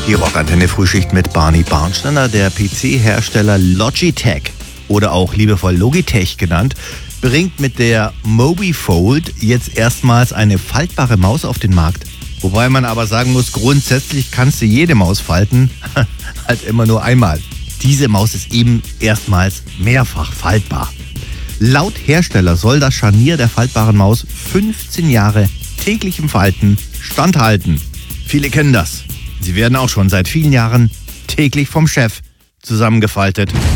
Die Rockantenne Frühschicht mit Barney Barnsteiner. Der PC-Hersteller Logitech oder auch liebevoll Logitech genannt, bringt mit der MobiFold jetzt erstmals eine faltbare Maus auf den Markt. Wobei man aber sagen muss, grundsätzlich kannst du jede Maus falten, halt immer nur einmal. Diese Maus ist eben erstmals mehrfach faltbar. Laut Hersteller soll das Scharnier der faltbaren Maus 15 Jahre täglichem Falten standhalten. Viele kennen das. Sie werden auch schon seit vielen Jahren täglich vom Chef zusammengefaltet.